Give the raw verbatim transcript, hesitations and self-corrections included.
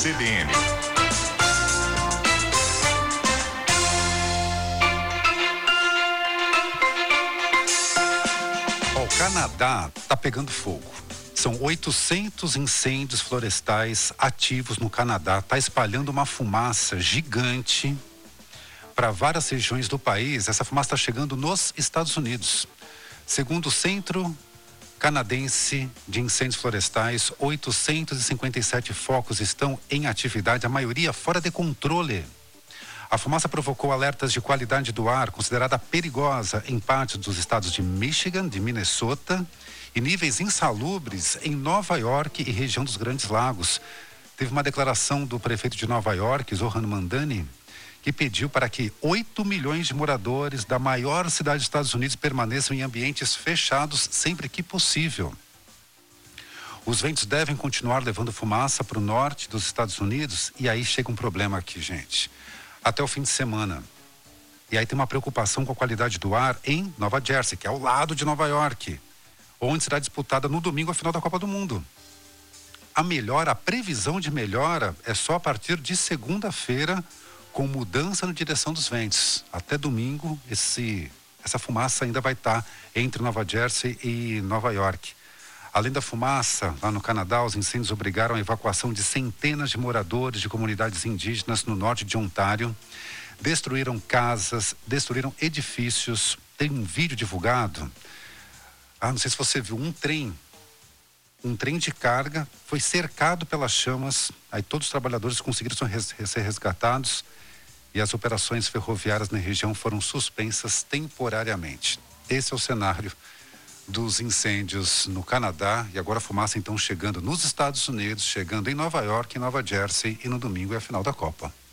C B N. O Canadá está pegando fogo. São oitocentos incêndios florestais ativos no Canadá. Está espalhando uma fumaça gigante para várias regiões do país. Essa fumaça está chegando nos Estados Unidos. Segundo o Centro Canadense de Incêndios Florestais, oitocentos e cinquenta e sete focos estão em atividade, a maioria fora de controle. A fumaça provocou alertas de qualidade do ar, considerada perigosa em partes dos estados de Michigan, de Minnesota, e níveis insalubres em Nova York e região dos Grandes Lagos. Teve uma declaração do prefeito de Nova York, Zohran Mamdani, que pediu para que oito milhões de moradores da maior cidade dos Estados Unidos permaneçam em ambientes fechados sempre que possível. Os ventos devem continuar levando fumaça para o norte dos Estados Unidos, e aí chega um problema aqui, gente. Até o fim de semana. E aí tem uma preocupação com a qualidade do ar em Nova Jersey, que é ao lado de Nova York, onde será disputada no domingo a final da Copa do Mundo. A melhora, a previsão de melhora é só a partir de segunda-feira, com mudança na direção dos ventos. Até domingo, esse, essa fumaça ainda vai estar entre Nova Jersey e Nova York. Além da fumaça, lá no Canadá, os incêndios obrigaram a evacuação de centenas de moradores de comunidades indígenas no norte de Ontário. Destruíram casas, destruíram edifícios. Tem um vídeo divulgado. Ah, não sei se você viu, um trem, um trem de carga foi cercado pelas chamas. Aí todos os trabalhadores conseguiram ser resgatados e as operações ferroviárias na região foram suspensas temporariamente. Esse é o cenário dos incêndios no Canadá, e agora a fumaça então chegando nos Estados Unidos, chegando em Nova York, em Nova Jersey, e no domingo é a final da Copa.